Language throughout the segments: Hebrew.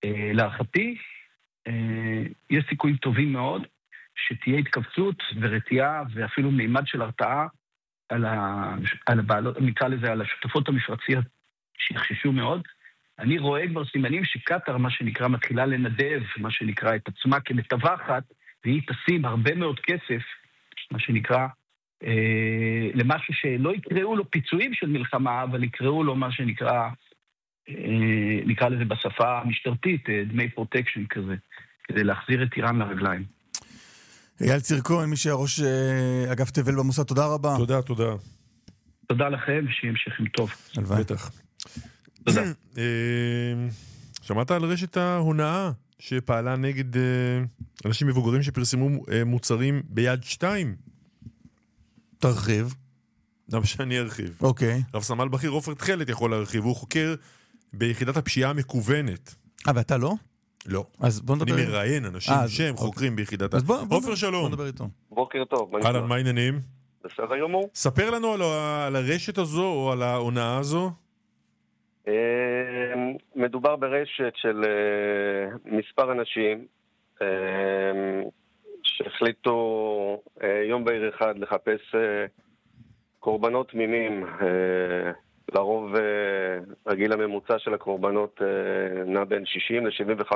להערכתי, יש סיכויים טובים מאוד שתהיה התכווצות ורתיעה ואפילו מימד של הרתעה על הבעלות, נקרא לזה, על השותפות המפרציות שיחששו מאוד. אני רואה כבר סימנים שקטר, מה שנקרא, מתחילה לנדב, מה שנקרא, את עצמה כמתווכת, והיא תשים הרבה מאוד כסף, מה שנקרא, למשהו שלא יקראו לו פיצויים של מלחמה, אבל יקראו לו מה שנקרא, נקרא לזה בשפה המשטרתית, דמי פרוטקשן כזה, כדי להחזיר את איראן לרגליים. אייל צירקון, מי שהראש אגף תבל במוסד, תודה רבה. תודה. תודה לכם, שיהיה המשכים טוב. בטח. תודה. שמעת על רשת ההונאה שפעלה נגד אנשים מבוגרים שפרסמו מוצרים ביד 2? תרחיב. למה שאני ארחיב. אוקיי. רב סמל בכיר עופר תחלת יכול להרחיב, הוא חוקר ביחידת הפשיעה המקוונת. ואתה לא? לא. אז בוא נדבר. אני מראיין אנשים שהם חוקרים ביחידת... עופר שלום. בוא נדבר איתו. בוקר טוב. אהלן, מה העניינים? בסדר גמור. ספר לנו על הרשת הזו או על ההונאה הזו. מדובר ברשת של מספר אנשים שהחליטו יום בהיר אחד לחפש קורבנות תמימים. לרוב הגיל הממוצע של הקורבנות נע בין 60 ל-75.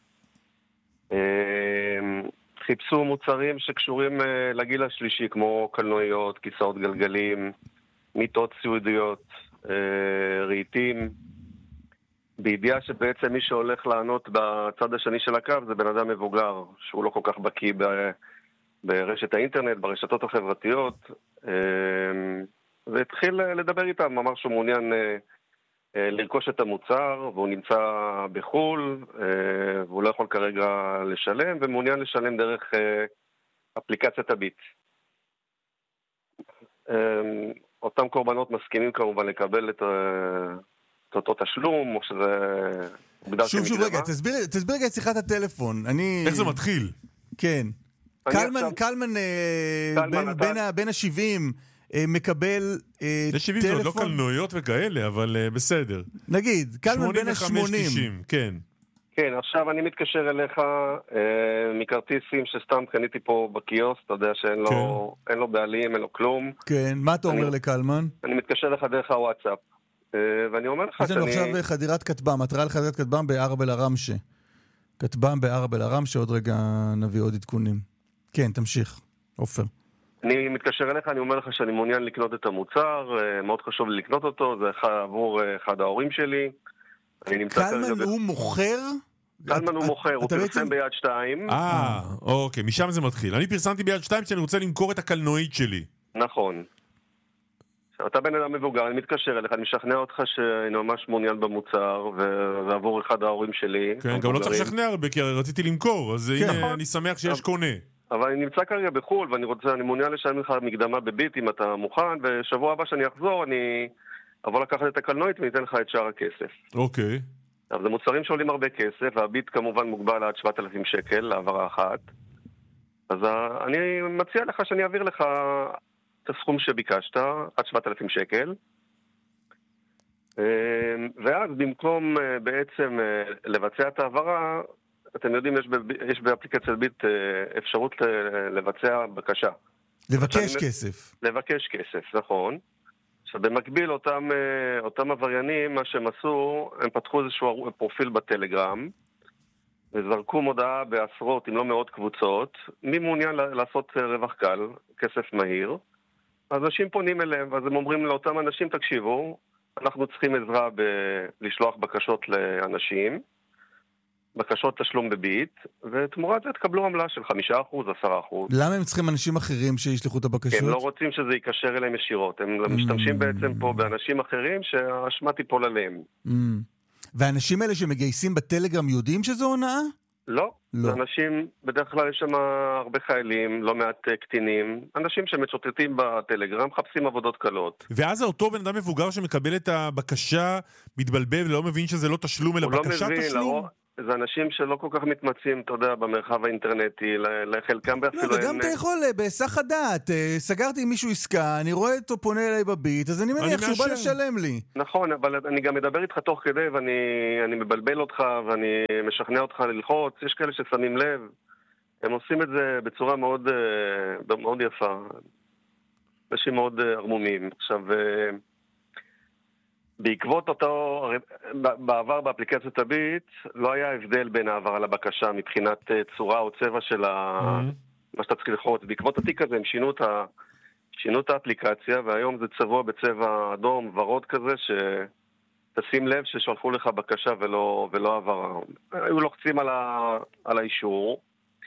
חיפשו מוצרים שקשורים לגיל השלישי, כמו קלנועיות, כיסאות גלגלים, מיטות סיעודיות, רהיטים, בידיעה שבעצם מי שהולך לענות בצד השני של הקו זה בן אדם מבוגר, שהוא לא כל כך בקיא ברשת האינטרנט, ברשתות החברתיות, והתחיל לדבר איתם, אמר שהוא מעוניין לרכוש את המוצר, והוא נמצא בחול, והוא לא יכול כרגע לשלם, ומעוניין לשלם דרך אפליקציית הביט. אותם קורבנות מסכימים כמובן לקבל את אותו תשלום, או שזה... שוב רגע, תסביר רגע את שיחת הטלפון. איך זה מתחיל? כן. קלמן בין ה-70 מקבל זה 70 זה עוד לא קלנועיות וכאלה, אבל בסדר. נגיד, קלמן בין ה-80. כן. כן, עכשיו אני מתקשר אליך מכרטיסים שסתם קניתי פה בקיוסט, אתה יודע שאין לו בעלים, אין לו כלום. כן, מה אתה אומר לקלמן? אני מתקשר לך דרך הוואטסאפ, ואני אומר לך יש לנו עכשיו חדירת כתב"ם, מטרה לחדירת כתב"ם בערב אל-עראמשה. כתב"ם בערב אל-עראמשה, עוד רגע נביא עוד עדכונים. כן, תמשיך, עופר. אני מתקשר אליך, אני אומר לך שאני מעוניין לקנות את המוצר, מאוד חשוב לי לקנות אותו, זה עבור אחד ההורים שלי. קלמן הוא מוכר? קלמן הוא מוכר, הוא פרסם ביד 2. אוקיי, משם זה מתחיל. אני פרסמתי ביד 2 שאני רוצה למכור את הקלנועית שלי. נכון. אתה בן אדם מבוגר, אני מתקשר אליך, אני משכנע אותך שאני ממש מעוניין במוצר, ועבור אחד ההורים שלי. כן, גם לא צריך לשכנע הרבה, כי רציתי למכור, אז הנה אני שמח שיש קונה. אבל אני נמצא כרגע בחול, ואני מעוניין לשלם לך מקדמה בביט אם אתה מוכן, ושבוע הבא שאני אחזור, אני אבוא לקחת את הקלנועית ואני אתן לך את שאר הכסף. אוקיי. אבל זה מוצרים שעולים הרבה כסף, והביט כמובן מוגבל עד 7,000 שקל להעברה אחת. אז אני מציע לך שאני אעביר לך את הסכום שביקשת, עד 7,000 שקל. ואז במקום בעצם לבצע את העברה, אתם יודעים, יש באפליקציית ביט אפשרות לבצע בקשה. לבקש כסף. לבקש כסף, נכון. עכשיו, במקביל, אותם עבריינים, מה שהם עשו, הם פתחו איזשהו פרופיל בטלגרם, וזרקו מודעה בעשרות, אם לא מאות קבוצות, מי מעוניין לעשות רווח קל, כסף מהיר, אז אנשים פונים אליהם, ואז הם אומרים לאותם אנשים, תקשיבו, אנחנו צריכים עזרה לשלוח בקשות לאנשים, בקשות תשלום בביט, ותמורת זה תקבלו עמלה של 5%, 10%. למה הם צריכים אנשים אחרים שישלחו את הבקשות? הם לא רוצים שזה יקשר אליהם ישירות. הם משתמשים בעצם פה באנשים אחרים שהאשמה תיפול עליהם. והאנשים האלה שמגייסים בטלגרם יודעים שזו הונאה? לא. אנשים, בדרך כלל יש שם הרבה חיילים, לא מעט קטינים, אנשים שמשוטטים בטלגרם, מחפשים עבודות קלות. ואז אותו בן אדם מבוגר שמקבל את הבקשה מתבלבל ולא מבין שזה לא תשלום אלא בקשה תשלום? זה אנשים שלא כל כך מתמצאים, אתה יודע, במרחב האינטרנטי, לחלקם לא, אפילו וגם אתה יכול, בהיסח הדעת, סגרתי עם מישהו עסקה, אני רואה אותו פונה אליי בביט, אז אני מניח שהוא בא לשלם לי. נכון, אבל אני גם מדבר איתך תוך כדי, ואני מבלבל אותך, ואני משכנע אותך ללחוץ. יש כאלה ששמים לב, הם עושים את זה בצורה מאוד, מאוד יפה. אנשים מאוד ערמומיים. עכשיו, בעקבות אותו, בעבר באפליקציית הביט, לא היה הבדל בין העברה לבקשה מבחינת צורה או צבע של מה שאתה צריך ללחוץ. בעקבות התיק הזה הם שינו את האפליקציה, והיום זה צבוע בצבע אדום, ורוד כזה, שתשים לב ששלחו לך בקשה ולא העברה. היו לוחצים על האישור,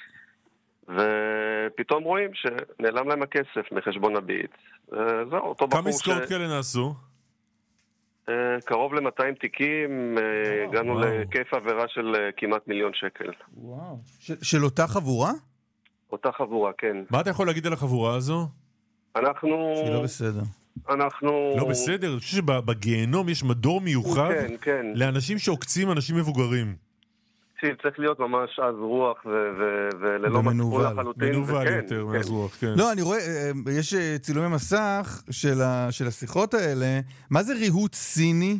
ופתאום רואים שנעלם להם הכסף מחשבון הביט. זהו, אותו בחור כמה עסקאות כאלה נעשו? קרוב ל-200 תיקים, הגענו להיקף עבירה של כמעט 1,000,000 שקל. וואו. של אותה חבורה? אותה חבורה, כן. מה אתה יכול להגיד על החבורה הזו? שהיא לא בסדר. לא בסדר? אני חושב שבגיהנום יש מדור מיוחד לאנשים שעוקצים אנשים מבוגרים. צריך להיות ממש עז רוח וללא מצפון לחלוטין. מנוול יותר מעז רוח, כן. לא, אני רואה, יש צילומי מסך של השיחות האלה. מה זה ריהוט סיני?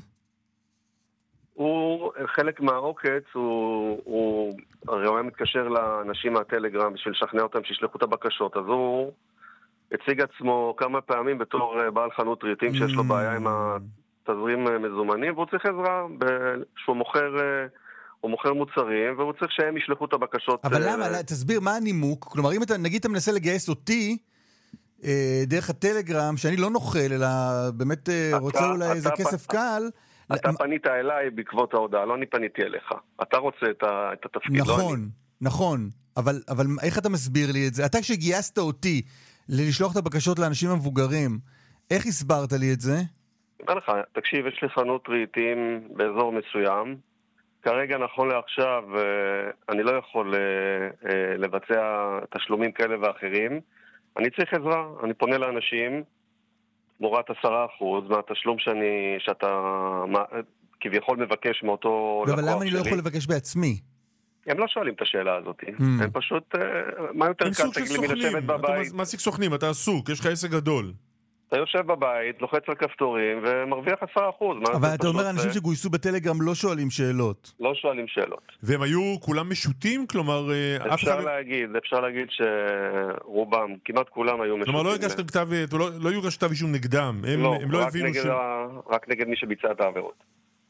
הוא, חלק מהעוקץ, הוא הרי הוא היה מתקשר לאנשים מהטלגרם בשביל לשכנע אותם שישלחו את הבקשות. אז הוא הציג עצמו כמה פעמים בתור בעל חנות ריהוטים שיש לו בעיה עם התזרים מזומנים, והוא צריך עזרה שהוא מוכר מוצרים, והוא צריך שהם ישלחו את הבקשות. אבל למה? תסביר, מה הנימוק? כלומר, אם נגיד אתה מנסה לגייס אותי דרך הטלגרם, שאני לא נוכל, אלא באמת רוצה אולי איזה כסף קל. אתה פנית אליי בעקבות ההודעה, לא אני פניתי אליך. אתה רוצה את התפקיד, לא אני. נכון. אבל איך אתה מסביר לי את זה? אתה כשגייסת אותי לשלוח את הבקשות לאנשים המבוגרים, איך הסברת לי את זה? אני אומר לך, תקשיב, יש לי חנות רהיטים באזור מסוים, כרגע נכון לעכשיו אני לא יכול לבצע תשלומים כאלה ואחרים. אני צריך עזרה, אני פונה לאנשים תמורת 10% מהתשלום שאתה כביכול מבקש מאותו לקוח שלי. אבל למה אני לא יכול לבקש בעצמי? הם לא שואלים את השאלה הזאת. הם פשוט, מה יותר קל תגיד לי מלשבת בבית? אתה מעסיק סוכנים, אתה עסוק, יש לך עסק גדול. אתה יושב בבית, לוחץ על כפתורים ומרוויח 10%. אבל אתה אומר, אנשים שגויסו בטלגרם לא שואלים שאלות. לא שואלים שאלות. והם היו כולם משוטים? כלומר, אפשר להגיד שרובם, כמעט כולם היו משוטים. כלומר, לא הגשתם לא יוגש כתב אישום נגדם. לא, רק נגד מי שביצע את העבירות.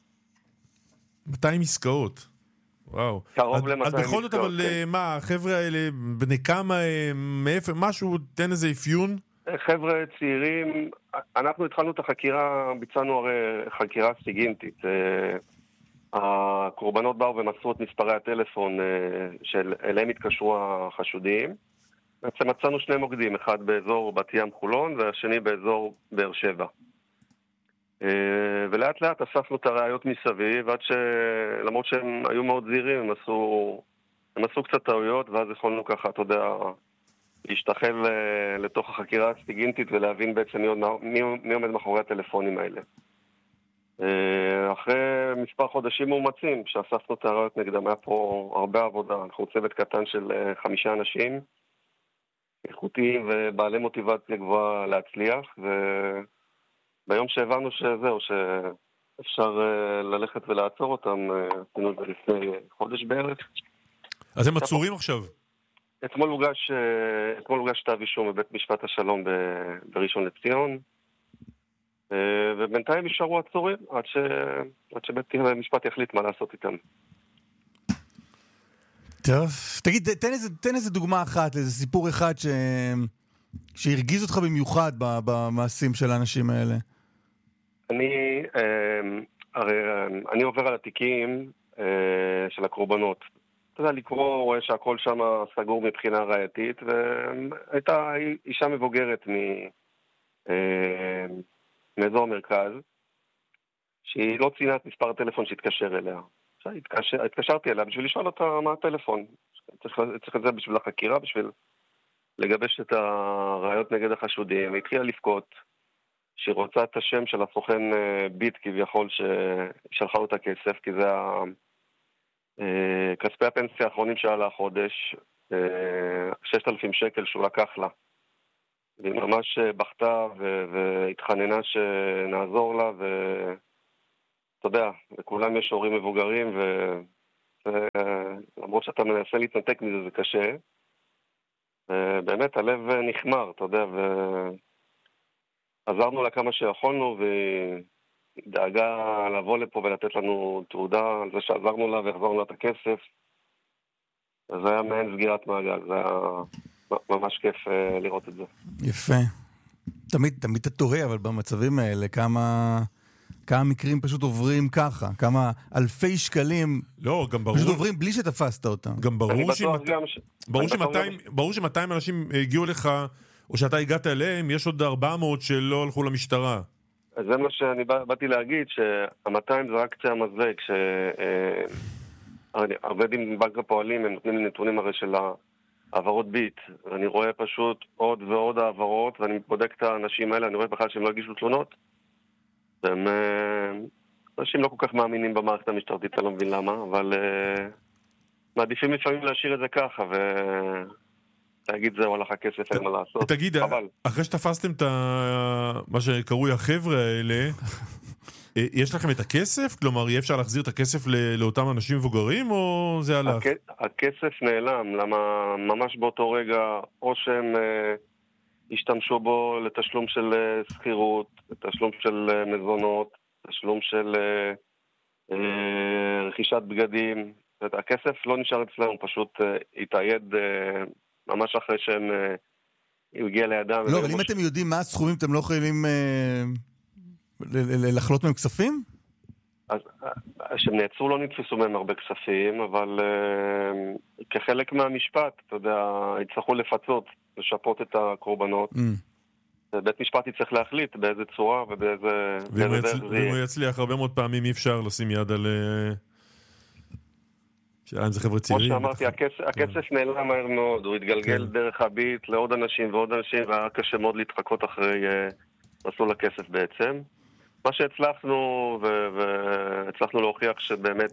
200 עסקאות. וואו. קרוב ל-200 עסקאות. אז בכל זאת, אבל מה, החבר'ה האלה, בני כמה, מאיפה, משהו, תן איזה אפיון? חבר'ה צעירים, אנחנו התחלנו את החקירה, ביצענו הרי חקירה סיגינטית. הקורבנות באו ומסרו את מספרי הטלפון שאליהם התקשרו החשודים. בעצם מצאנו שני מוקדים, אחד באזור בת ים חולון והשני באזור באר שבע. ולאט לאט אספנו את הראיות מסביב, עד שלמרות שהם היו מאוד זהירים, הם עשו קצת טעויות, ואז יכולנו ככה, אתה יודע, להשתחל לתוך החקירה הסטיגינטית ולהבין בעצם מי עומד מאחורי הטלפונים האלה. אחרי מספר חודשים מאומצים, שאספנו את הראיות נגדם, היה פה הרבה עבודה. אנחנו צוות קטן של 5 אנשים, איכותיים ובעלי מוטיבציה גבוהה להצליח, וביום שהבנו שזהו, שאפשר ללכת ולעצור אותם, עשינו את זה לפני חודש בערך. אז הם עצורים עכשיו? אתמול הוגש כתב אישום בבית משפט השלום בראשון לציון, ובינתיים יישארו עצורים עד שבית המשפט יחליט מה לעשות איתם. טוב, תגיד, תן איזה דוגמה אחת, איזה סיפור אחד שהרגיז אותך במיוחד במעשים של האנשים האלה. אני עובר על התיקים של הקורבנות. אתה יודע, לקרוא, רואה שהכל שם סגור מבחינה ראייתית, והייתה אישה מבוגרת מאזור מרכז, שהיא לא ציינה את מספר הטלפון שהתקשר אליה. התקשרתי אליה בשביל לשאול אותה מה הטלפון. צריך את זה בשביל החקירה, בשביל לגבש את הראיות נגד החשודים. והתחילה לבכות שהיא רוצה את השם של הסוכן ביט כביכול ששלחה לו את הכסף, כי זה כספי הפנסיה האחרונים שהיה לה החודש, 6,000 שקל שהוא לקח לה. והיא ממש בכתה והתחננה שנעזור לה, ואתה יודע, לכולם יש הורים מבוגרים, ולמרות שאתה מנסה להתנתק מזה, זה קשה. באמת הלב נחמר, אתה יודע, ועזרנו לה כמה שיכולנו, והיא דאגה לבוא לפה ולתת לנו תעודה על זה שעזרנו לה והחזרנו לה את הכסף. זה היה מעין סגירת מעגל, זה היה ממש כיף לראות את זה. יפה. תמיד אתה תוהה, אבל במצבים האלה, כמה מקרים פשוט עוברים ככה, כמה אלפי שקלים פשוט עוברים בלי שתפסת אותם. גם ברור ש200 אנשים הגיעו לך, או שאתה הגעת אליהם, יש עוד 400 שלא הלכו למשטרה. אז זה מה שאני באתי להגיד, שה-200 זה רק קצה המזלג, העובדים בבנק הפועלים, הם נותנים לי נתונים הרי של העברות ביט, ואני רואה פשוט עוד ועוד העברות, ואני בודק את האנשים האלה, אני רואה בכלל שהם לא הגישו תלונות, והם אנשים לא כל כך מאמינים במערכת המשטרתית, אני לא מבין למה, אבל מעדיפים לפעמים להשאיר את זה ככה, להגיד זהו, הלך הכסף, אין מה לעשות. תגיד, אחרי שתפסתם את מה שקרוי החבר'ה האלה, יש לכם את הכסף? כלומר, יהיה אפשר להחזיר את הכסף לאותם אנשים מבוגרים, או זה הלך? הכסף נעלם, למה ממש באותו רגע, או שהם השתמשו בו לתשלום של שכירות, לתשלום של מזונות, תשלום של רכישת בגדים. הכסף לא נשאר אצלנו, פשוט התאייד ממש אחרי שהם הגיע לידם. לא, אבל אם אתם יודעים מה הסכומים, אתם לא יכולים לחלוט מהם כספים? אז שהם נעצרו לא נתפסו מהם הרבה כספים, אבל כחלק מהמשפט, אתה יודע, יצטרכו לפצות, לשפות את הקורבנות. בית משפט יצטרך להחליט באיזה צורה ובאיזה דרך זה. ואם הוא יצליח הרבה מאוד פעמים אי אפשר לשים יד על שאלה זה חבר'ה צעירים. כמו שאמרתי, הכסף נעלם מהר מאוד, הוא התגלגל דרך הביט לעוד אנשים ועוד אנשים, והיה קשה מאוד להתחקות אחרי מסלול הכסף בעצם. מה שהצלחנו, והצלחנו להוכיח שבאמת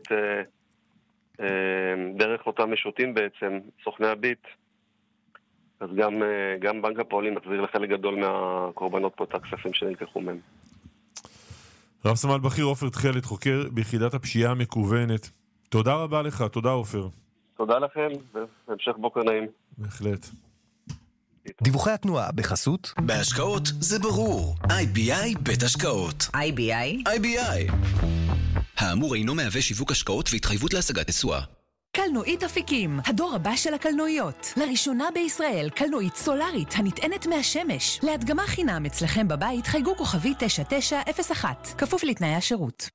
דרך אותם משוטים בעצם, סוכני הביט, אז גם בנק הפועלים מחזיר לחלק גדול מהקורבנות פה את הכספים שנלקחו מהם. רב סמל בכיר עופר תכלת, חוקר ביחידת הפשיעה המקוונת. תודה רבה לך, תודה עופר. תודה לכם, והמשך בוקר נעים. בהחלט. דיווחי התנועה בחסות בהשקעות זה ברור. IBI בית השקעות. IBI האמור אינו מהווה שיווק השקעות והתחייבות להשגת תשואה. קלנועית אפיקים, הדור הבא של הקלנועיות. לראשונה בישראל, קלנועית סולארית הנטענת מהשמש. להדגמה חינם אצלכם בבית, חייגו כוכבי 9901, כפוף לתנאי השירות.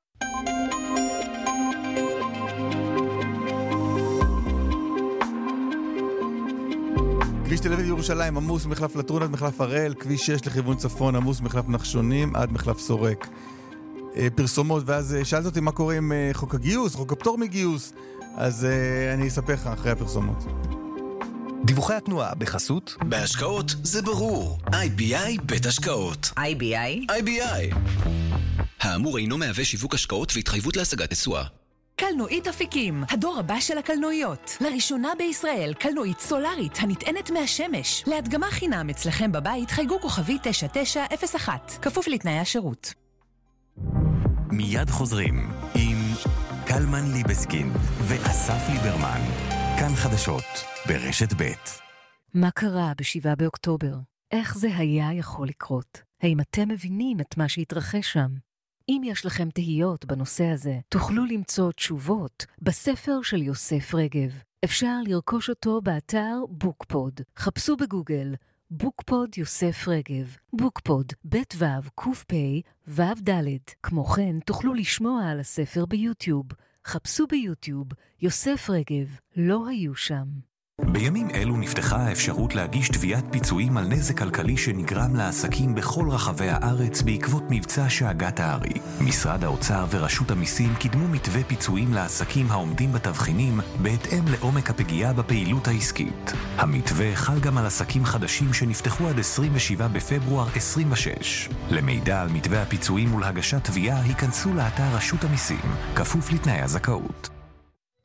כביש תל אביב ירושלים עמוס מחלף לטרון עד מחלף הראל, כביש 6 לכיוון צפון עמוס מחלף נחשונים עד מחלף סורק. פרסומות, ואז שאלת אותי מה קורה עם חוק הגיוס, חוק הפטור מגיוס, אז אני אספר לך אחרי הפרסומות. דיווחי התנועה בחסות בהשקעות זה ברור. IBI בית השקעות. IBI האמור אינו מהווה שיווק השקעות והתחייבות להשגת תשואה. קלנועית אפיקים, הדור הבא של הקלנועיות. לראשונה בישראל, קלנועית סולארית הנטענת מהשמש. להדגמה חינם אצלכם בבית, חייגו כוכבי 9901, כפוף לתנאי השירות. מיד חוזרים עם קלמן ליבסקין ואסף ליברמן. כאן חדשות ברשת ב'. מה קרה ב7 באוקטובר? איך זה היה יכול לקרות? האם אתם מבינים את מה שהתרחש שם? אם יש לכם תהיות בנושא הזה, תוכלו למצוא תשובות בספר של יוסף רגב. אפשר לרכוש אותו באתר בוקפוד. חפשו בגוגל בוקפוד יוסף רגב. בוקפוד, בית וו, קוף פי, וו דלת. כמו כן, תוכלו לשמוע על הספר ביוטיוב. חפשו ביוטיוב יוסף רגב. לא היו שם. בימים אלו נפתחה האפשרות להגיש תביעת פיצויים על נזק כלכלי שנגרם לעסקים בכל רחבי הארץ בעקבות מבצע שאגת הארי. משרד האוצר ורשות המיסים קידמו מתווה פיצויים לעסקים העומדים בתבחינים בהתאם לעומק הפגיעה בפעילות העסקית. המתווה חל גם על עסקים חדשים שנפתחו עד 27 בפברואר 26. למידע על מתווה הפיצויים ולהגשת תביעה היכנסו לאתר רשות המיסים, כפוף לתנאי הזכאות.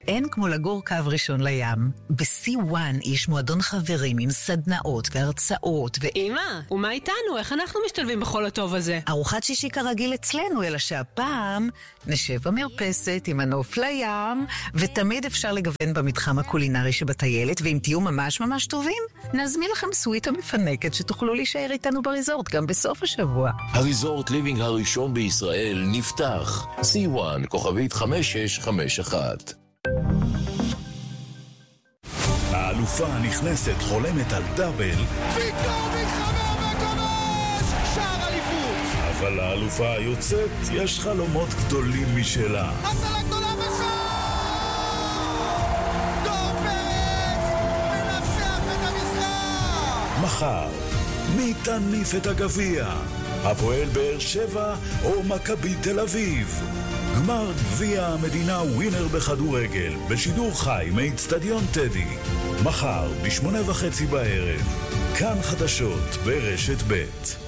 אין כמו לגור קו ראשון לים. ב-C1 יש מועדון חברים עם סדנאות והרצאות אמא, ומה איתנו? איך אנחנו משתלבים בכל הטוב הזה? ארוחת שישי כרגיל אצלנו, אלא שהפעם נשב במרפסת עם הנוף לים, ותמיד אפשר לגוון במתחם הקולינרי שבטיילת, ואם תהיו ממש ממש טובים, נזמין לכם סוויטה מפנקת שתוכלו להישאר איתנו בריזורט גם בסוף השבוע. הריזורט ליבינג הראשון בישראל נפתח. C1 כוכבית 5651. האלופה הנכנסת חולמת על דאבל, פתאום מתחבר וכובש! שער אליפות! אבל האלופה היוצאת יש חלומות גדולים משלה. הצלה גדולה בשער! דור פרץ מנצח את המשחק! מחר, מי תניף את הגביע? הפועל באר שבע או מכבי תל אביב? גמר גביע המדינה ווינר בכדורגל בשידור חי מאצטדיון טדי. מחר ב8:30 בערב. כאן חדשות ברשת ב'.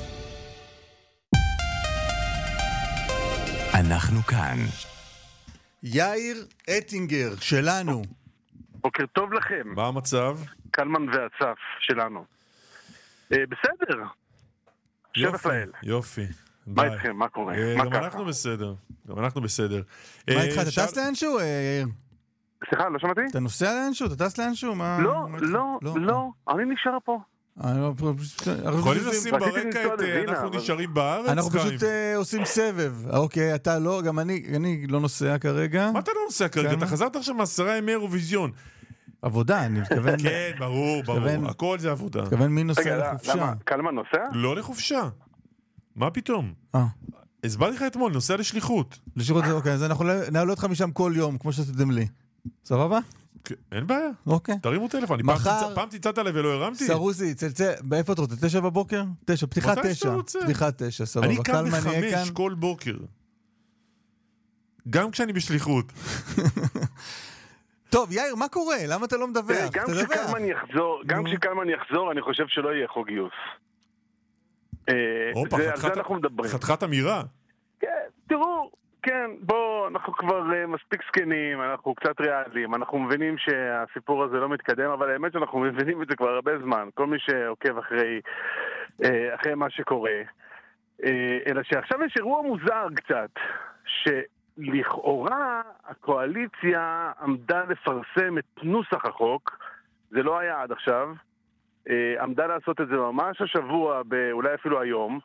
אנחנו כאן. יאיר אטינגר שלנו. בוקר טוב לכם. מה המצב? קלמן ואסף שלנו. בסדר. שבט לאל. יופי. מה איתכם? מה קורה? גם אנחנו בסדר. גם אנחנו בסדר. מה איתך? אתה טס לאנשהו, יאיר? סליחה, לא שמעתי? אתה נוסע לאנשהו? אתה טס לאנשהו? לא. אני נשאר פה. יכולים לשים ברקע את אנחנו נשארים בארץ? אנחנו פשוט עושים סבב. אוקיי, אתה לא, גם אני לא נוסע כרגע. מה אתה לא נוסע כרגע? אתה חזרת עכשיו מ10 ימי אירוויזיון. עבודה, אני מתכוון. כן, ברור. הכל זה עבודה. מתכוון מי נוסע לחופשה. למה? קלמן נוסע? לא לחופשה. מה פתאום? הסברתי לך אתמול, נוסע לשליחות. לשליחות, אוקיי, אז אנחנו נעלה אותך משם כל יום, כמו שעשיתם לי. סבבה? אין בעיה. אוקיי. תרימו טלפון. פעם תצאת עליו ולא הרמתי? סרוסי, צלצל, באיפה אתה רוצה? 9 בבוקר? 9, פתיחת 9. פתיחת 9, סבבה. אני קם ב5 כל בוקר. גם כשאני בשליחות. טוב, יאיר, מה קורה? למה אתה לא מדווח? גם כשקלמן יחזור, אני חושב שלא יהיה חוק גיוס. אופה, חתיכת אמירה. כן, תראו, כן, בואו, אנחנו כבר מספיק סקנים, אנחנו קצת ריאליים, אנחנו מבינים שהסיפור הזה לא מתקדם, אבל האמת שאנחנו מבינים את זה כבר הרבה זמן, כל מי שעוקב אחרי מה שקורה. אלא שעכשיו יש אירוע מוזר קצת, שלכאורה הקואליציה עמדה לפרסם את נוסח החוק, זה לא היה עד עכשיו, עמדה לעשות את זה ממש השבוע, אולי אפילו היום,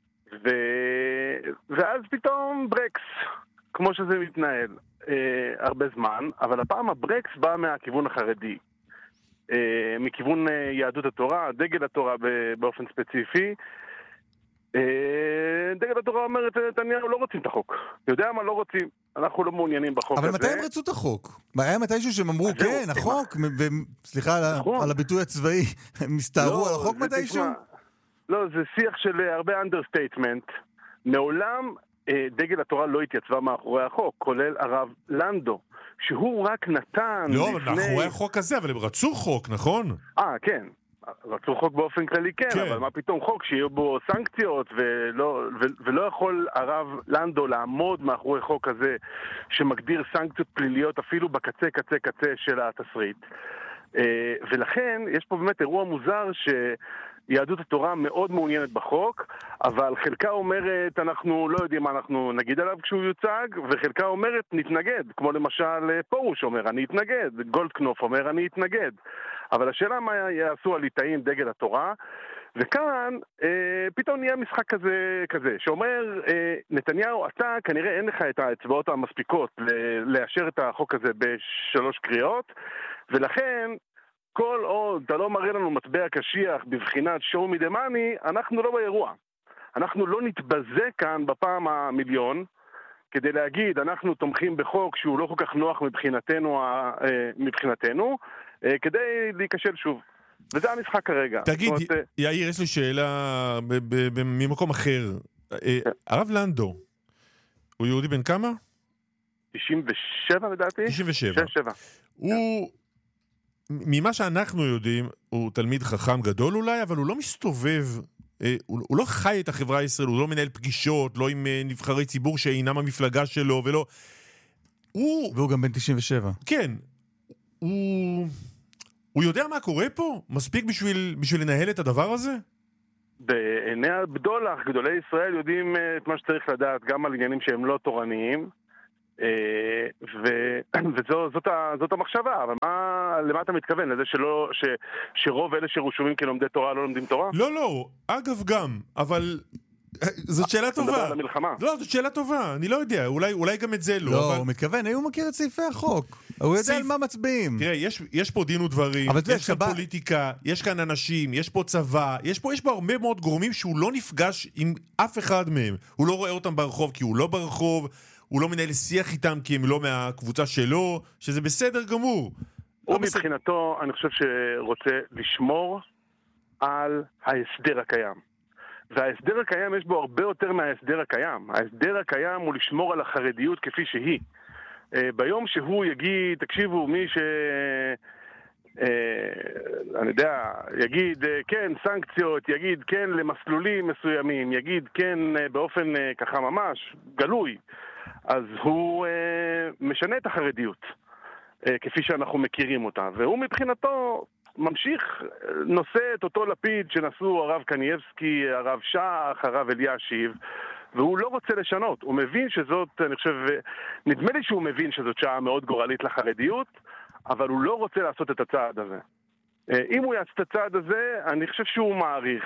ואז פתאום ברקס, כמו שזה מתנהל הרבה זמן, אבל הפעם הברקס בא מהכיוון החרדי, מכיוון יהדות התורה, דגל התורה באופן ספציפי. דגל התורה אומרת, נתניהו לא רוצים את החוק. יודע מה לא רוצים? אנחנו לא מעוניינים בחוק הזה. אבל מתי הם רצו את החוק? היה מתישהו שהם אמרו, כן, החוק, וסליחה על הביטוי הצבאי, הם מסתערו על החוק מתישהו? לא, זה שיח של הרבה אנדרסטייטמנט. מעולם דגל התורה לא התייצבה מאחורי החוק, כולל הרב לנדו, שהוא רק נתן לא, אבל מאחורי החוק הזה, אבל הם רצו חוק, נכון? כן. רצו חוק באופן כללי כן, אבל מה פתאום חוק שיהיו בו סנקציות ולא יכול הרב לנדו לעמוד מאחורי חוק הזה שמגדיר סנקציות פליליות אפילו בקצה קצה קצה של התסריט. ולכן יש פה באמת אירוע מוזר שיהדות התורה מאוד מעוניינת בחוק, אבל חלקה אומרת אנחנו לא יודעים מה אנחנו נגיד עליו כשהוא יוצג, וחלקה אומרת נתנגד, כמו למשל פורוש אומר אני אתנגד, גולדקנופ אומר אני אתנגד. אבל השאלה מה יעשו הליטאים דגל התורה, וכאן פתאום נהיה משחק כזה שאומר נתניהו, אתה כנראה אין לך את האצבעות המספיקות לאשר את החוק הזה ב3 קריאות, ולכן כל עוד אתה לא מראה לנו מטבע קשיח בבחינת show me the money, אנחנו לא באירוע. אנחנו לא נתבזה כאן בפעם המיליון כדי להגיד אנחנו תומכים בחוק שהוא לא כל כך נוח מבחינתנו, כדי להיכשל שוב. וזה המשחק כרגע. תגיד, יאיר, יש לי שאלה ממקום אחר. הרב לנדו, הוא יהודי בן כמה? 97 לדעתי. 97. הוא, ממה שאנחנו יודעים, הוא תלמיד חכם גדול אולי, אבל הוא לא מסתובב, הוא לא חי את החברה הישראלית, הוא לא מנהל פגישות, לא עם נבחרי ציבור שאינם המפלגה שלו, ולא... והוא גם בן 97. כן. הוא יודע מה קורה פה? מספיק בשביל לנהל את הדבר הזה? בעיני הבדולח, גדולי ישראל יודעים את מה שצריך לדעת, גם על עניינים שהם לא תורניים, וזאת המחשבה. אבל למה אתה מתכוון? לזה שרוב אלה שרשומים כלומדי תורה לא לומדים תורה? לא, אגב גם, אבל זאת שאלה טובה. מדבר על המלחמה. לא, זאת שאלה טובה, אני לא יודע, אולי גם את זה לא. לא, הוא מתכוון, הוא מכיר את סעיפי החוק. הוא יודע על מה מצביעים. תראה, יש פה דין ודברים, יש כאן פוליטיקה, יש כאן אנשים, יש פה צבא, יש פה הרבה מאוד גורמים שהוא לא נפגש עם אף אחד מהם. הוא לא רואה אותם ברחוב כי הוא לא ברחוב, הוא לא מנהל שיח איתם כי הם לא מהקבוצה שלו, שזה בסדר גמור. הוא מבחינתו, אני חושב שרוצה לשמור על ההסדר הקיים. וההסדר הקיים יש בו הרבה יותר מההסדר הקיים. ההסדר הקיים הוא לשמור על החרדיות כפי שהיא. ביום שהוא יגיד, תקשיבו, מי אני יודע, יגיד כן סנקציות, יגיד כן למסלולים מסוימים, יגיד כן באופן ככה ממש גלוי, אז הוא משנה את החרדיות כפי שאנחנו מכירים אותה. והוא מבחינתו ממשיך, נושא את אותו לפיד שנשאו הרב קנייבסקי, הרב שח, הרב אלישיב, והוא לא רוצה לשנות. הוא מבין שזאת, אני חושב, נדמה לי שהוא מבין שזאת שעה מאוד גורלית לחרדיות, אבל הוא לא רוצה לעשות את הצעד הזה. אם הוא יעשה את הצעד הזה, אני חושב שהוא מעריך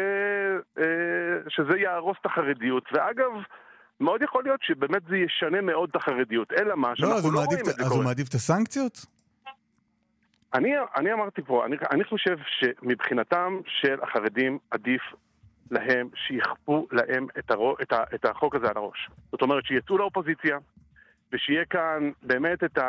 שזה יהרוס את החרדיות. ואגב, מאוד יכול להיות שבאמת זה ישנה מאוד את החרדיות. אלא מה, שאנחנו לא רואים את זה קורה. אז הוא מעדיף את הסנקציות? אני אמרתי פה, אני חושב שמבחינתם של החרדים עדיף להם שיכפו להם את החוק הזה על הראש. זאת אומרת שיצאו לאופוזיציה, ושיהיה כאן באמת את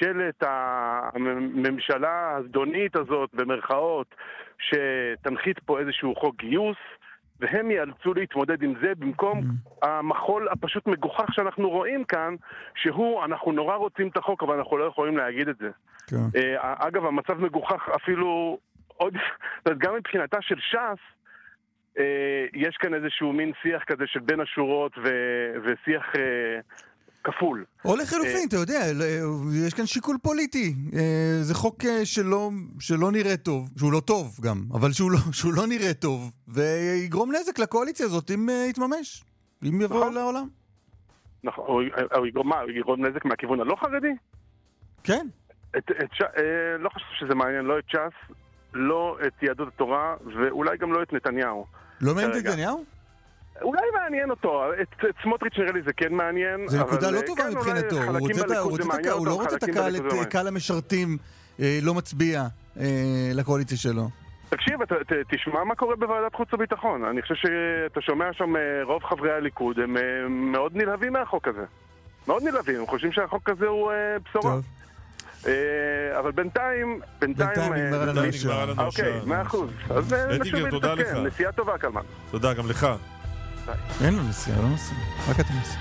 הממשלה הזדונית הזאת, במרכאות, שתנחית פה איזשהו חוק גיוס, והם יאלצו להתמודד עם זה במקום המחול הפשוט מגוחך שאנחנו רואים כאן, אנחנו נורא רוצים את החוק, אבל אנחנו לא יכולים להגיד את זה. אגב, המצב מגוחך אפילו גם מבחינתה של ש"ס, יש כאן איזשהו מין שיח כזה של בין השורות ושיח כפול. או לחילופין, אתה יודע, יש כאן שיקול פוליטי. זה חוק שלא נראה טוב, שהוא לא טוב גם, אבל שהוא לא נראה טוב, ויגרום נזק לקואליציה הזאת אם יתממש, אם יבוא לעולם. נכון, הוא יגרום נזק מהכיוון הלא חרדי? כן. לא חושב שזה מעניין, לא את ש"ס, לא את יהדות התורה, ואולי גם לא את נתניהו. לא מעניין את נתניהו? אולי מעניין אותו, את סמוטריץ' נראה לי זה כן מעניין. זה נקודה לא טובה מבחינתו, הוא לא רוצה את הקהל המשרתים לא מצביע לקואליציה שלו. תקשיב, תשמע מה קורה בוועדת חוץ וביטחון. אני חושב שאתה שומע שם רוב חברי הליכוד, הם מאוד נלהבים מהחוק הזה. מאוד נלהבים, הם חושבים שהחוק הזה הוא בשורה. טוב. אבל בינתיים נגמר על הנושא. אוקיי, 100%. אז נשוב להתקן, נסיעה טובה קלמן. תודה גם לך. אין לו נסיעה, לא נסיעה, רק אתה נסיעה.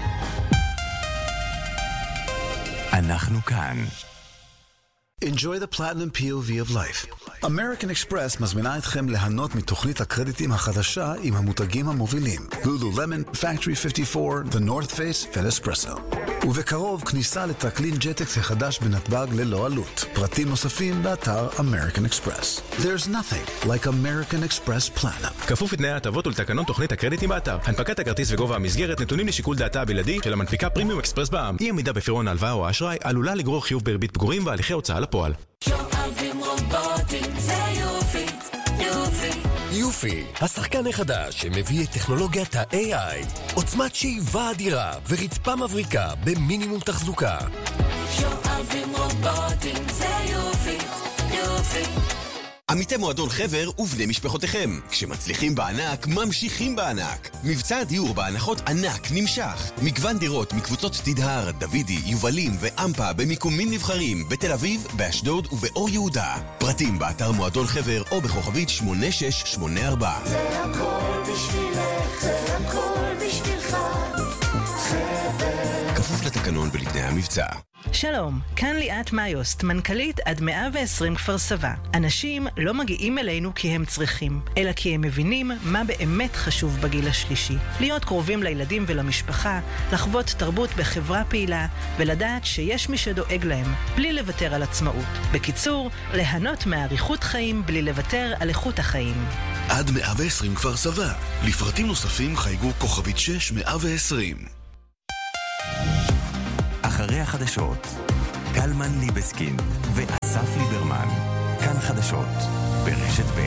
אנחנו כאן. Enjoy the platinum POV of life. American Express מזמינה אתכם ליהנות מתוכנית הקרדיטים החדשה עם המותגים המובילים Lululemon, Factory 54, The North Face ונספרסו. ובקרוב כניסה לטרקלין ג'טקס החדש בנתב"ג ללא עלות. פרטים נוספים באתר American Express. There's nothing like American Express Platinum. כפוף לתנאי ההטבות ולתקנון תוכנית הקרדיטים באתר. הנפקת הכרטיס וגובה המסגרת נתונים לשיקול דעתה הבלעדי של המנפיקה פרימיום אקספרס בע"מ. אי עמידה בפירעון ההלוואה או האשראי עלולה לגרור חיוב בריבית פיגורים והליכי הוצאה לפועל. יופי, השחקן החדש שמביא את טכנולוגיית ה-AI, עוצמת שאיבה אדירה ורצפה מבריקה במינימום תחזוקה. שואבים רובוטים, זה יופי, יופי. עמיתי מועדון חבר ובני משפחותיכם. כשמצליחים בענק, ממשיכים בענק. מבצע הדיור בהנחות ענק נמשך. מגוון דירות מקבוצות תדהר, דוידי, יובלים ואמפה במיקומים נבחרים בתל אביב, באשדוד ובאור יהודה. פרטים באתר מועדון חבר או בכוכבית 8684. זה הכל בשבילך, זה הכל בשבילך. חבר. כפוף לתקנון ולתנאי המבצע. שלום, כאן ליאת מאיוסט, מנכ"לית עד 120 כפר סבא. אנשים לא מגיעים אלינו כי הם צריכים, אלא כי הם מבינים מה באמת חשוב בגיל השלישי. להיות קרובים לילדים ולמשפחה, לחוות תרבות בחברה פעילה, ולדעת שיש מי שדואג להם, בלי לוותר על עצמאות. בקיצור, ליהנות מאריכות חיים בלי לוותר על איכות החיים. עד 120 כפר סבא. לפרטים נוספים חייגו כוכבית 6120. אחרי החדשות, קלמן ליבסקין ואסף ליברמן. כאן חדשות, ברשת ב'.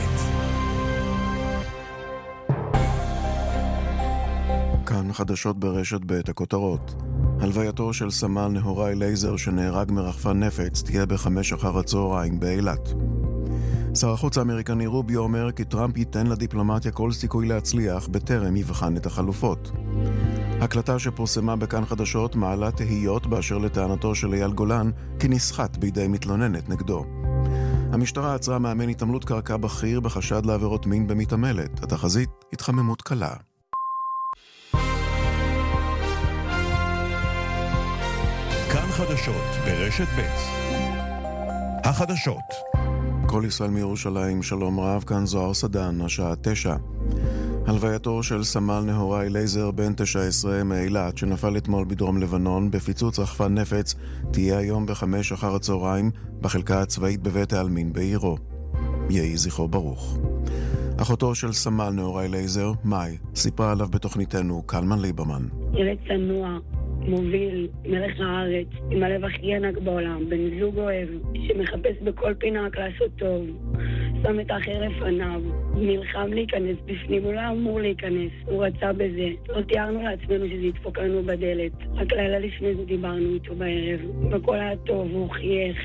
כאן חדשות ברשת ב'. הכותרות. הלווייתו של סמל נהוראי לייזר שנהרג מרחפן נפץ תהיה ב5:00 באילת. שר החוץ האמריקני רוביו אומר כי טראמפ ייתן לדיפלומטיה כל סיכוי להצליח בטרם יבחן את החלופות. הקלטה שפורסמה בכאן חדשות מעלה תהיות באשר לטענתו של אייל גולן כי נסחט בידי מתלוננת נגדו. המשטרה עצרה מאמן התעמלות קרקע בכיר בחשד לעבירות מין במתעמלת. התחזית, התחממות קלה. כאן חדשות ברשת ב'. החדשות. כל ישראל מירושלים, שלום רב, כאן זוהר סדן, השעה 9. הלווייתו של סמל נהוראי לייזר בן 19 מאילת שנפל אתמול בדרום לבנון בפיצוץ רחפן נפץ תהיה היום ב5:00 בחלקה הצבאית בבית העלמין בעירו. יהי זכרו ברוך. אחותו של סמל נהוראי לייזר, מאי, סיפרה עליו בתוכניתנו קלמן ליברמן. ילד צנוע, מוביל, מלך הארץ, עם הלב הכי ענק בעולם, בן זוג אוהב, שמחפש בכל פינה רק לעשות טוב. שם את האחר לפניו, נלחם להיכנס בפנים, הוא לא אמור להיכנס, הוא רצה בזה. לא תיארנו לעצמנו שזה ידפוק לנו בדלת. רק לילה לפני זה דיברנו איתו בערב, והכל היה טוב, הוא חייך.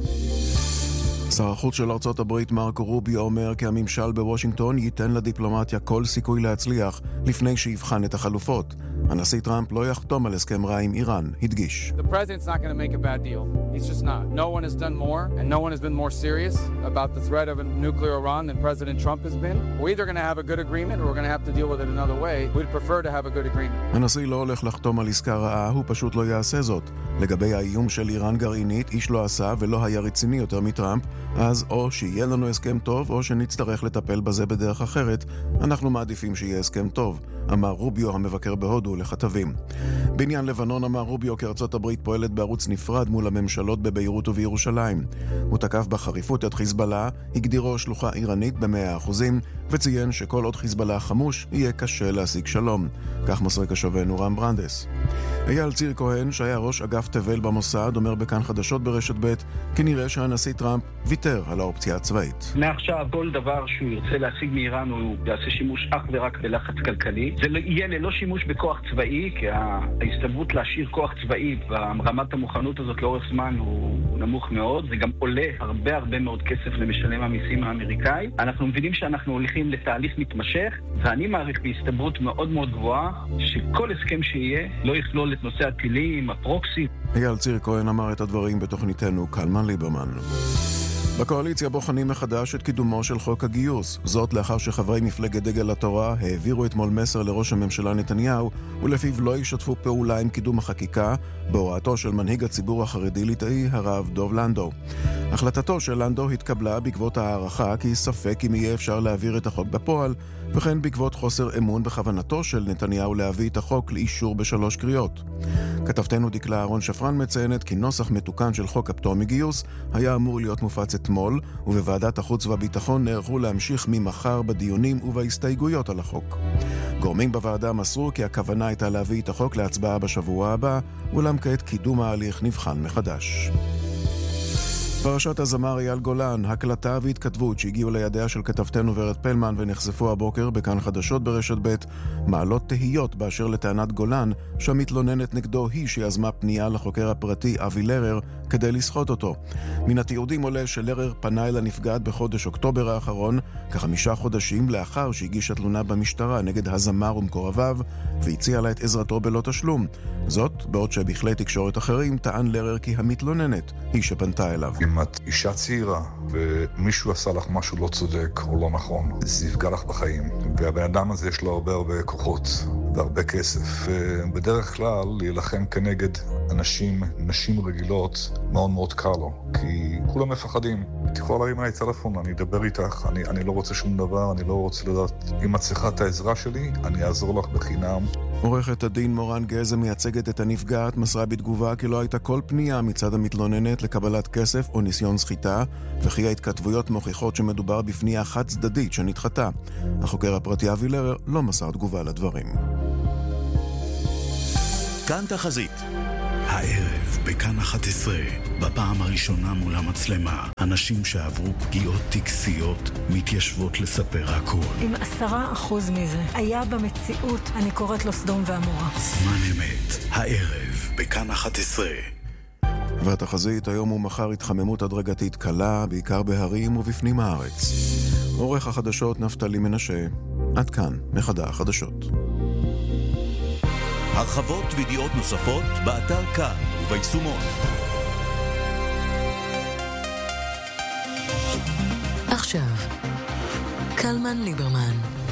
שר החוץ של ארצות הברית מרקו רוביו אומר כי הממשל בוושינגטון ייתן לדיפלומטיה כל סיכוי להצליח לפני שיבחן את החלופות. הנשיא טראמפ לא יחתום על הסכם רע עם איראן, הדגיש. The president's not going to make a bad deal. He's just not. No one has done more and no one has been more serious about the threat of a nuclear Iran than President Trump has been. We're either going to have a good agreement or we're going to have to deal with it another way. We'd prefer to have a good agreement. הנשיא לא הולך לחתום על עסקה רעה, הוא פשוט לא יעשה זאת. לגבי האיום של איראן גרעינית, איש לא עשה ולא היה רציני יותר מטראמפ, אז או שיהיה לנו הסכם טוב או שנצטרך לטפל בזה בדרך אחרת. אנחנו מעדיפים שיהיה הסכם טוב, אמר רוביו המבקר בהודו לכתבים. בעניין לבנון אמר רוביו כי ארצות הברית פועלת בערוץ נפרד מול הממשלות בביירות ובירושלים. הוא תקף בחריפות את חיזבאללה, הגדירו שלוחה איראנית ב100% וציין שכל עוד חיזבאללה חמוש יהיה קשה להשיג שלום. כך מסר קשבנו רם ברנדס. אייל ציר כהן שהיה ראש אגף תבל במוסד אומר בכאן חדשות ברשת ב' כי נראה שהנשיא טראמפ ויתר על האופציה הצבאית. מעכשיו כל דבר שהוא ירצה להשיג מאיראן הוא יעשה שימוש אך ורק בלחץ כלכלי. זה יהיה ללא שימוש בכוח צבאי, כי ההסתברות להשאיר כוח צבאי ברמת המוכנות הזאת לאורך זמן הוא נמוך מאוד. זה גם עולה הרבה מאוד כסף למשלם המיסים האמריקאי. אנחנו מבינים שאנחנו הולכים לתהליך מתמשך, ואני מעריך בהסתברות מאוד גבוהה שכל הסכם שיהיה לא יכלול את נושא הטילים, הפרוקסי. אייל ציר כהן אמר את הדברים בתוכניתנו קלמן ליברמן. בקואליציה בוחנים מחדש את קידומו של חוק הגיוס. זאת לאחר שחברי מפלגת דגל התורה העבירו אתמול מסר לראש הממשלה נתניהו, ולפיו לא ישתפו פעולה עם קידום החקיקה בהוראתו של מנהיג הציבור החרדי ליטאי, הרב דוב לנדו. החלטתו של לנדו התקבלה בעקבות הערכה כי ספק אם יהיה אפשר להעביר את החוק בפועל, וכן בעקבות חוסר אמון בכוונתו של נתניהו להביא את החוק לאישור ב3 קריאות. כתבתנו דקלה אהרון שפרן מציינת כי נוסח מתוקן של חוק הפטור מגיוס היה אמור להיות מופץ אתמול, ובוועדת החוץ והביטחון נערכו להמשיך ממחר בדיונים ובהסתייגויות על החוק. גורמים בוועדה מסרו כי הכוונה הייתה להביא את החוק להצבעה בשבוע הבא, אולם כעת קידום ההליך נבחן מחדש. פרשת הזמר אייל גולן, הקלטה והתכתבות שהגיעו לידיה של כתבתנו ורד פלמן ונחשפו הבוקר בכאן חדשות ברשת ב' מעלות תהיות באשר לטענת גולן שהמתלוננת נגדו היא שיזמה פנייה לחוקר הפרטי אבי לרר כדי לסחוט אותו. מן התיעודים עולה שלרר פנה אל הנפגעת בחודש אוקטובר האחרון, כ5 חודשים לאחר שהגישה תלונה במשטרה נגד הזמר ומקורביו והציע לה את עזרתו בלא תשלום. זאת בעוד שבכלי תקשורת אחרים טען לרר כי המתלוננת היא שפנתה אליו. אם את אישה צעירה ומישהו עשה לך משהו לא צודק או לא נכון, זה יפגע לך בחיים. והבן אדם הזה יש לו הרבה כוחות והרבה כסף, ובדרך כלל להילחם כנגד נשים רגילות, מאוד מאוד קל לו, כי כולם מפחדים. את יכולה להרים עליי טלפון, אני אדבר איתך, אני לא רוצה שום דבר, אני לא רוצה לדעת. אם את צריכה את העזרה שלי, אני אעזור לך בחינם. עורכת הדין מורן גז מייצגת את הנפגעת, מסרה בתגובה כי לא הייתה כל פנייה מצד המתלוננת לקבלת כסף או ניסיון סחיטה, וכי ההתכתבויות מוכיחות שמדובר בפנייה חד צדדית שנדחתה. החוקר הפרטי אבי לרר לא מסר תגובה לדברים. כאן תחזית. הערב בכאן 11, בפעם הראשונה מול המצלמה, אנשים שעברו פגיעות טקסיות מתיישבות לספר הכל. אם 10% מזה היה במציאות, אני קוראת לו סדום ועמורה. זמן אמת, הערב בכאן 11. והתחזית, היום ומחר התחממות הדרגתית קלה, בעיקר בהרים ובפנים הארץ. עורך החדשות נפתלי מנשה, עד כאן מחדה החדשות. הרחבות וידיעות נוספות באתר כאן וביישומון. עכשיו, קלמן ליברמן.